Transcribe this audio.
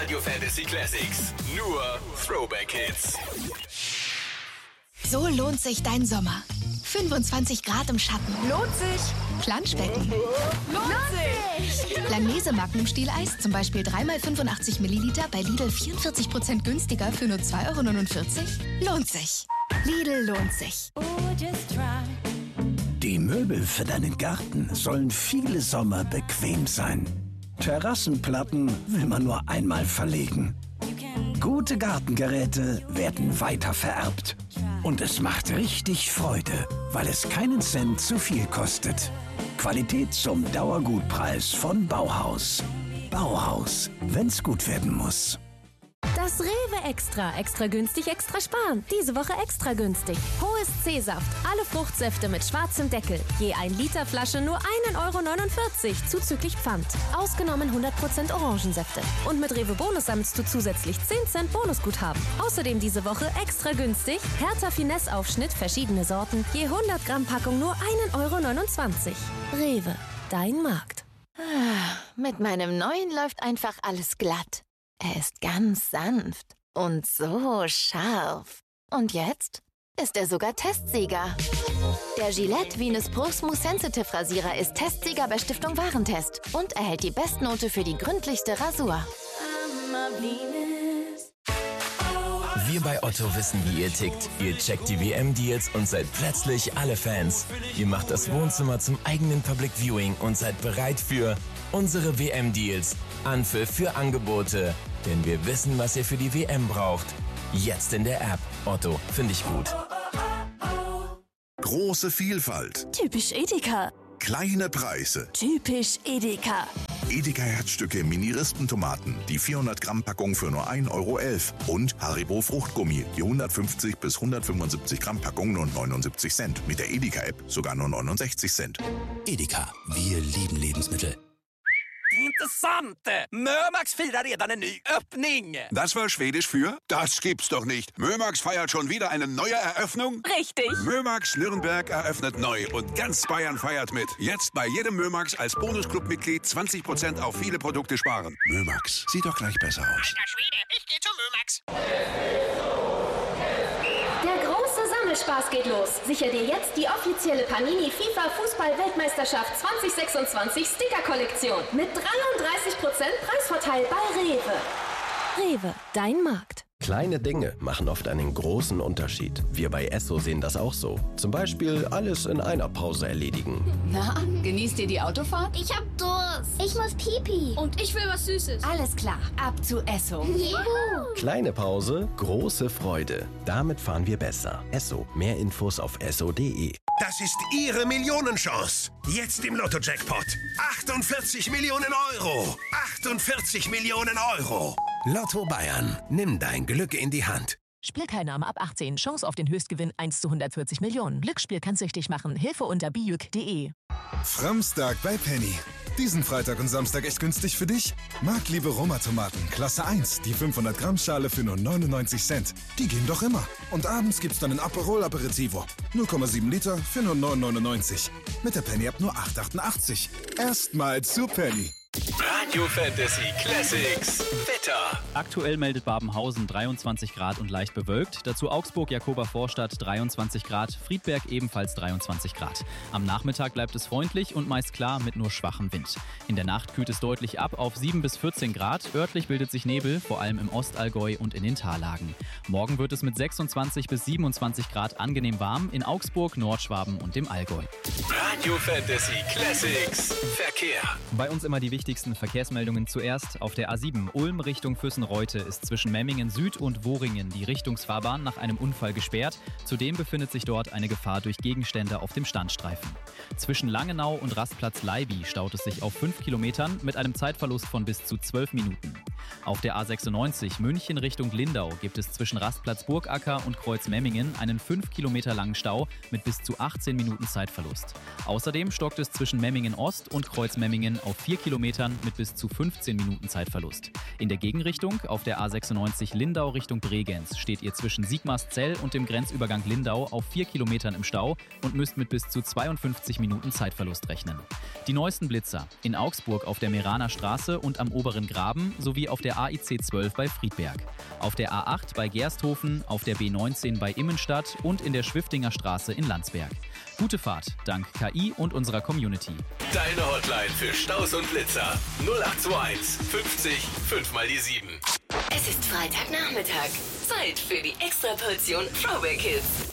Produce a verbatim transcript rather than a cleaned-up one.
Radio Fantasy Classics. Nur Throwback-Hits. So lohnt sich dein Sommer. fünfundzwanzig Grad im Schatten. Lohnt sich. Planschbecken. Lohnt sich. Langnese Magnum Stieleis, zum Beispiel drei mal fünfundachtzig Milliliter bei Lidl vierundvierzig Prozent günstiger für nur zwei Euro neunundvierzig. Lohnt sich. Lidl lohnt sich. Die Möbel für deinen Garten sollen viele Sommer bequem sein. Terrassenplatten will man nur einmal verlegen. Gute Gartengeräte werden weiter vererbt. Und es macht richtig Freude, weil es keinen Cent zu viel kostet. Qualität zum Dauergutpreis von Bauhaus. Bauhaus, wenn's gut werden muss. Das Rewe Extra. Extra günstig, extra sparen. Diese Woche extra günstig. Hohes C-Saft. Alle Fruchtsäfte mit schwarzem Deckel. Je ein Liter Flasche nur ein Euro neunundvierzig. Zuzüglich Pfand. Ausgenommen hundert Prozent Orangensäfte. Und mit Rewe Bonus sammelst du zusätzlich zehn Cent Bonusguthaben. Außerdem diese Woche extra günstig. Hertha Finesse Aufschnitt, verschiedene Sorten. Je hundert Gramm Packung nur ein Euro neunundzwanzig. Rewe. Dein Markt. Mit meinem neuen läuft einfach alles glatt. Er ist ganz sanft und so scharf. Und jetzt ist er sogar Testsieger. Der Gillette Venus Pro Smooth Sensitive Rasierer ist Testsieger bei Stiftung Warentest und erhält die Bestnote für die gründlichste Rasur. Wir bei Otto wissen, wie ihr tickt. Ihr checkt die W M-Deals und seid plötzlich alle Fans. Ihr macht das Wohnzimmer zum eigenen Public Viewing und seid bereit für unsere W M-Deals. Anpfiff für Angebote. Denn wir wissen, was ihr für die W M braucht. Jetzt in der App. Otto, finde ich gut. Große Vielfalt. Typisch Edeka. Kleine Preise. Typisch Edeka. Edeka Herzstücke Mini-Rispentomaten. Die vierhundert Gramm Packung für nur ein Euro elf. Und Haribo Fruchtgummi. Die hundertfünfzig bis hundertfünfundsiebzig Gramm Packung nur neunundsiebzig Cent. Mit der Edeka-App sogar nur neunundsechzig Cent. Edeka. Wir lieben Lebensmittel. Intressant! Mörmax firar redan en ny öppning. Das war Schwedisch für? Das gibt's doch nicht. Mörmax feiert schon wieder eine neue Eröffnung? Richtig. Mörmax Nürnberg eröffnet neu und ganz Bayern feiert mit. Jetzt bei jedem Mörmax als Bonusclub-Mitglied zwanzig Prozent auf viele Produkte sparen. Mörmax. Sieht doch gleich besser aus. Alter Schwede, ich geh zu Mörmax. Der große Sammelspaß geht los. Sicher dir jetzt die offizielle Panini FIFA Fußball-Weltmeisterschaft zwanzig sechsundzwanzig Sticker-Kollektion. Mit dreiunddreißig Prozent Preisvorteil bei Rewe. Rewe, dein Markt. Kleine Dinge machen oft einen großen Unterschied. Wir bei Esso sehen das auch so. Zum Beispiel alles in einer Pause erledigen. Na, genießt ihr die Autofahrt? Ich hab Durst. Ich muss pipi. Und ich will was Süßes. Alles klar, ab zu Esso. Juhu. Kleine Pause, große Freude. Damit fahren wir besser. Esso. Mehr Infos auf esso punkt de. Das ist Ihre Millionenchance. Jetzt im Lotto-Jackpot. achtundvierzig Millionen Euro. achtundvierzig Millionen Euro. Lotto Bayern. Nimm dein Glück in die Hand. Spielteilnahme ab achtzehn. Chance auf den Höchstgewinn eins zu hundertvierzig Millionen. Glücksspiel kann süchtig machen. Hilfe unter bijuk punkt de. Framstag bei Penny. Diesen Freitag und Samstag echt günstig für dich? Marktliebe Roma-Tomaten, Klasse eins, die fünfhundert Gramm Schale für nur neunundneunzig Cent. Die gehen doch immer. Und abends gibt's dann ein Aperol Aperitivo. null Komma sieben Liter für nur neun neunundneunzig. Mit der Penny-App nur acht achtundachtzig. Erstmal zu Penny. Radio Fantasy Classics. Wetter. Aktuell meldet Babenhausen dreiundzwanzig Grad und leicht bewölkt. Dazu Augsburg, Jakoba-Vorstadt dreiundzwanzig Grad, Friedberg ebenfalls dreiundzwanzig Grad. Am Nachmittag bleibt es freundlich und meist klar mit nur schwachem Wind. In der Nacht kühlt es deutlich ab auf sieben bis vierzehn Grad. Örtlich bildet sich Nebel, vor allem im Ostallgäu und in den Tallagen. Morgen wird es mit sechsundzwanzig bis siebenundzwanzig Grad angenehm warm in Augsburg, Nordschwaben und dem Allgäu. Radio Fantasy Classics. Verkehr. Bei uns immer die wichtigsten Verkehrsmeldungen zuerst. Auf der A sieben Ulm Richtung Füssen-Reute ist zwischen Memmingen Süd und Woringen die Richtungsfahrbahn nach einem Unfall gesperrt. Zudem befindet sich dort eine Gefahr durch Gegenstände auf dem Standstreifen. Zwischen Langenau und Rastplatz Leiby staut es sich auf fünf Kilometern mit einem Zeitverlust von bis zu zwölf Minuten. Auf der A sechsundneunzig München Richtung Lindau gibt es zwischen Rastplatz Burgacker und Kreuz Memmingen einen fünf Kilometer langen Stau mit bis zu achtzehn Minuten Zeitverlust. Außerdem stockt es zwischen Memmingen Ost und Kreuz Memmingen auf vier Kilometer Kilometern mit bis zu fünfzehn Minuten Zeitverlust. In der Gegenrichtung, auf der A sechsundneunzig Lindau Richtung Bregenz, steht ihr zwischen Sigmarszell und dem Grenzübergang Lindau auf vier Kilometern im Stau und müsst mit bis zu zweiundfünfzig Minuten Zeitverlust rechnen. Die neuesten Blitzer in Augsburg auf der Meraner Straße und am Oberen Graben sowie auf der A I C zwölf bei Friedberg. Auf der A acht bei Gersthofen, auf der B neunzehn bei Immenstadt und in der Schwiftinger Straße in Landsberg. Gute Fahrt, dank K I und unserer Community. Deine Hotline für Staus und Blitzer. null acht zwei eins fünfzig fünf mal die sieben. Es ist Freitagnachmittag. Zeit für die Extraportion Throwback Hits.